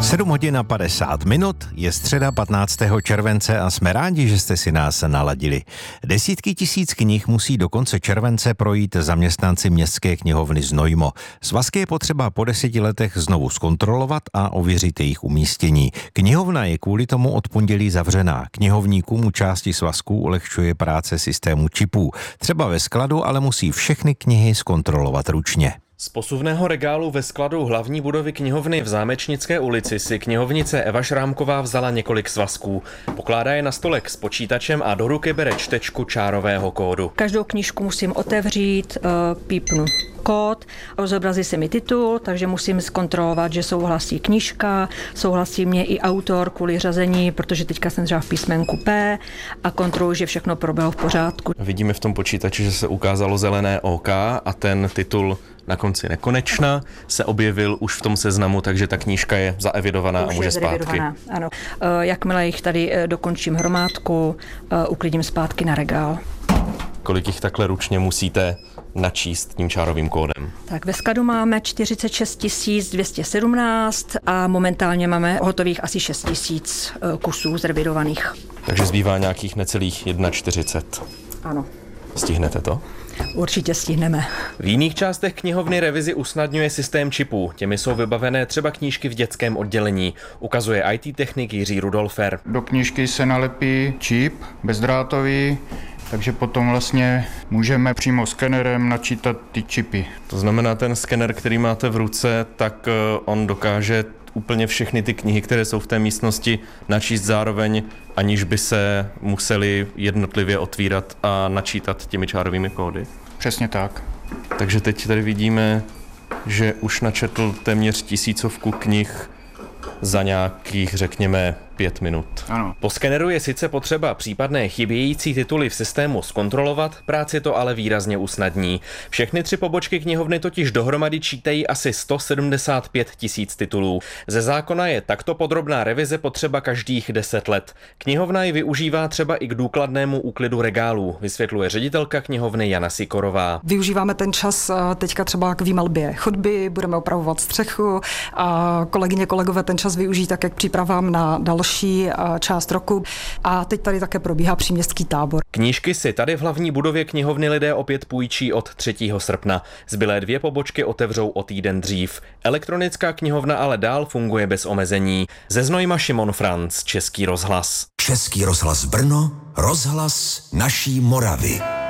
7 hodin a 50 minut, je středa 15. července a jsme rádi, že jste si nás naladili. Desítky tisíc knih musí do konce července projít zaměstnanci Městské knihovny Znojmo. Svazky je potřeba po 10 letech znovu zkontrolovat a ověřit jejich umístění. Knihovna je kvůli tomu od pondělí zavřená. Knihovníkům u části svazků ulehčuje práce systému čipů. Třeba ve skladu, ale musí všechny knihy zkontrolovat ručně. Z posuvného regálu ve skladu hlavní budovy knihovny v Zámečnické ulici si knihovnice Eva Šrámková vzala několik svazků. Pokládá je na stolek s počítačem a do ruky bere čtečku čárového kódu. Každou knížku musím otevřít, pípnu kód, zobrazí se mi titul, takže musím zkontrolovat, že souhlasí knížka, souhlasí mě i autor kvůli řazení, protože teďka jsem třeba v písmenku P a kontroluji, že všechno proběhlo v pořádku. Vidíme v tom počítači, že se ukázalo zelené OK a ten titul Na konci nekonečna se objevil už v tom seznamu, takže ta knížka je zaevidovaná a může zpátky. Ano. Jakmile jich tady dokončím hromádku, uklidím zpátky na regál. Kolik jich takhle ručně musíte načíst tím čárovým kódem? Tak ve skladu máme 46 217 a momentálně máme hotových asi 6 000 kusů zrevidovaných. Takže zbývá nějakých necelých 41. Ano. Stihnete to? Určitě stihneme. V jiných částech knihovny revizi usnadňuje systém čipů. Těmi jsou vybavené třeba knížky v dětském oddělení. Ukazuje IT technik Jiří Rudolfer. Do knížky se nalepí čip bezdrátový, takže potom vlastně můžeme přímo skenerem načítat ty čipy. To znamená, ten skener, který máte v ruce, tak on dokáže úplně všechny ty knihy, které jsou v té místnosti, načíst zároveň, aniž by se museli jednotlivě otvírat a načítat těmi čárovými kódy. Přesně tak. Takže teď tady vidíme, že už načetl téměř 1000 knih za nějakých, řekněme, 5 minut. Ano. Po skeneru je sice potřeba případné chybějící tituly v systému zkontrolovat, práci to ale výrazně usnadní. Všechny 3 pobočky knihovny totiž dohromady čítají asi 175 000 titulů. Ze zákona je takto podrobná revize potřeba každých 10 let. Knihovna ji využívá třeba i k důkladnému úklidu regálů, vysvětluje ředitelka knihovny Jana Sikorová. Využíváme ten čas teďka třeba k výmalbě chodby, budeme opravovat střechu a kolegyně, kolegové ten čas využijí tak, jak přípravám na další část roku. A teď tady také probíhá příměstský tábor. Knížky si tady v hlavní budově knihovny lidé opět půjčí od 3. srpna. Zbylé 2 pobočky otevřou o týden dřív. Elektronická knihovna ale dál funguje bez omezení. Ze Znojma Šimon Franc, Český rozhlas. Český rozhlas Brno, rozhlas naší Moravy.